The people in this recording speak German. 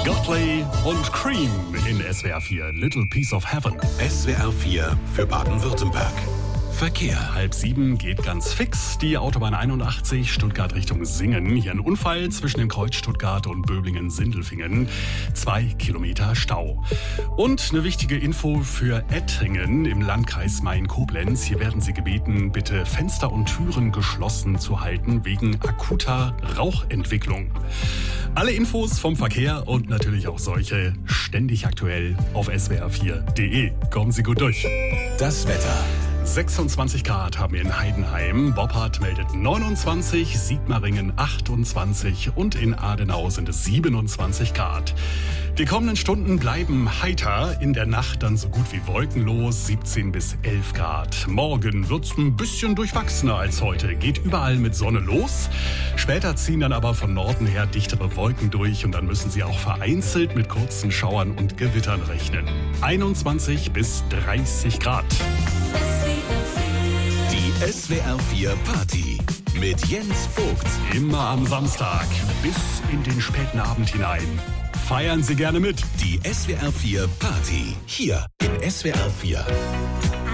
Godley und Cream in SWR 4, Little Piece of Heaven. SWR 4 für Baden-Württemberg. Verkehr. 6:30 geht ganz fix. Die Autobahn 81 Stuttgart Richtung Singen. Hier ein Unfall zwischen dem Kreuz Stuttgart und Böblingen-Sindelfingen. 2 Kilometer Stau. Und eine wichtige Info für Ettringen im Landkreis Main-Koblenz. Hier werden Sie gebeten, bitte Fenster und Türen geschlossen zu halten wegen akuter Rauchentwicklung. Alle Infos vom Verkehr und natürlich auch solche ständig aktuell auf swr4.de. Kommen Sie gut durch. Das Wetter. 26 Grad haben wir in Heidenheim, Boppard meldet 29, Sigmaringen 28 und in Adenau sind es 27 Grad. Die kommenden Stunden bleiben heiter, in der Nacht dann so gut wie wolkenlos, 17 bis 11 Grad. Morgen wird's ein bisschen durchwachsener als heute, geht überall mit Sonne los. Später ziehen dann aber von Norden her dichtere Wolken durch und dann müssen Sie auch vereinzelt mit kurzen Schauern und Gewittern rechnen. 21 bis 30 Grad. Die SWR 4 Party mit Jens Vogt. Immer am Samstag bis in den späten Abend hinein. Feiern Sie gerne mit. Die SWR 4 Party hier in SWR 4.